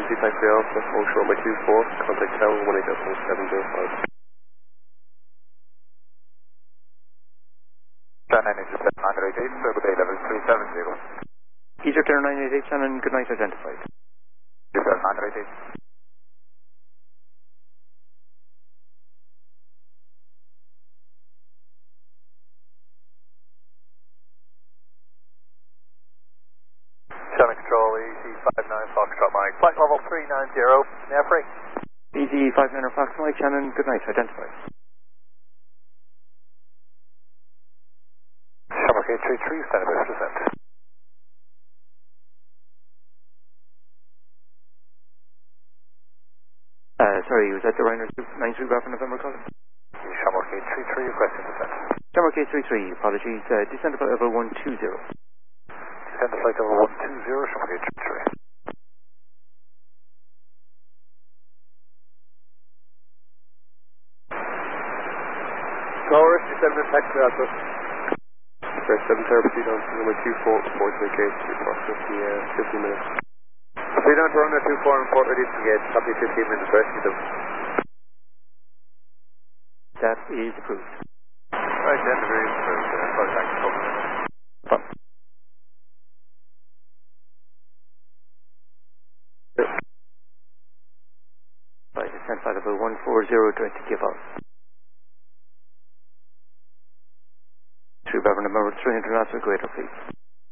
Tank 3 Alpha, Ocean runway 24, contact tower 18.705. Shannon, is 988, good day, level 370. Easter Clear 988, Shannon, good night, identified. 988. Shannon Control, EC59 Foxtrot Mike, flight level 390, now free. EC59 Fox Mike, Shannon, good night, identified. Shamrock 833, stand by for descent. Sorry, was that the Ryanair 93 Bravo November calling? Shamrock 833, requesting descent. Shamrock 833, apologies, descend to flight level 120. Descend to flight level 120, Shamrock 833. Tower, descend to Tank 3 Alpha. First 7 proceed on to runway 24, report to the gate, approximately 15 minutes. Proceed on to runway 24 and report ready to gate, copy 15 minutes, rest of them. That is approved. Right, then, very approved. Sorry, thanks for talking. Fun. Right, descent flight level 140, direct to give out. 3 Bravo November 300 knots or greater, please.